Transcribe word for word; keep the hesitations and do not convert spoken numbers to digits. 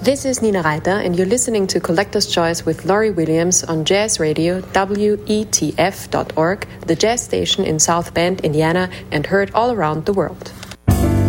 This is Nina Reiter, and you're listening to Collector's Choice with Laurie Williams on Jazz Radio, W E T F dot org, the jazz station in South Bend, Indiana, and heard all around the world.